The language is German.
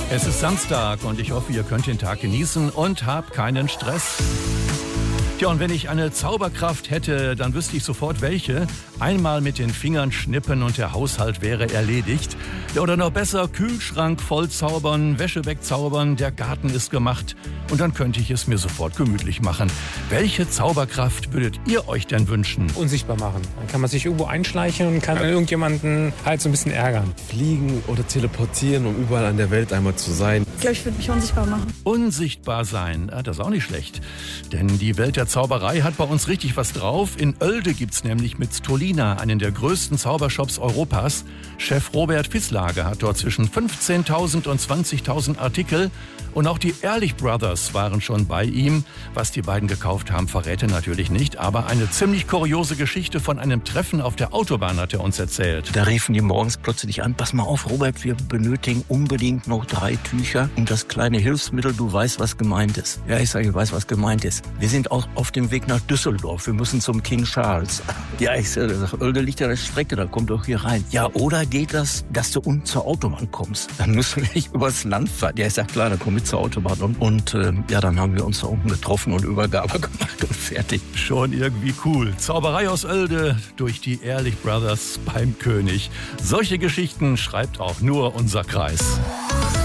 Es ist Samstag und ich hoffe, ihr könnt den Tag genießen und habt keinen Stress. Tja, und wenn ich eine Zauberkraft hätte, dann wüsste ich sofort welche. Einmal mit den Fingern schnippen und der Haushalt wäre erledigt. Ja, oder noch besser, Kühlschrank voll zaubern, Wäsche wegzaubern, der Garten ist gemacht. Und dann könnte ich es mir sofort gemütlich machen. Welche Zauberkraft würdet ihr euch denn wünschen? Unsichtbar machen. Dann kann man sich irgendwo einschleichen und kann irgendjemanden halt so ein bisschen ärgern. Fliegen oder teleportieren, um überall an der Welt einmal zu sein. Ich glaube, ich würde mich unsichtbar machen. Unsichtbar sein, das ist auch nicht schlecht. Denn die Welt der Zauberei hat bei uns richtig was drauf. In Oelde gibt's nämlich mit Stolina einen der größten Zaubershops Europas. Chef Robert Visslage hat dort zwischen 15.000 und 20.000 Artikel. Und auch die Ehrlich Brothers waren schon bei ihm. Was die beiden gekauft haben, verrät er natürlich nicht. Aber eine ziemlich kuriose Geschichte von einem Treffen auf der Autobahn hat er uns erzählt. Da riefen die morgens plötzlich an, pass mal auf, Robert, wir benötigen unbedingt noch 3 Tücher und das kleine Hilfsmittel, du weißt, was gemeint ist. Ja, ich sage, ich weiß, was gemeint ist. Wir sind auch auf dem Weg nach Düsseldorf, wir müssen zum King Charles. Ja, ich sage, da liegt ja eine Strecke, da kommt doch hier rein. Ja, oder geht das, dass du unten zur Autobahn kommst? Dann müssen wir nicht übers Land fahren. Ja, ich sage, klar, dann komm mit zur Autobahn. Und ja, dann haben wir uns da unten getroffen und Übergabe gemacht und fertig. Schon irgendwie cool. Zauberei aus Oelde durch die Ehrlich Brothers beim König. Solche Geschichten schreibt auch nur unser Kreis.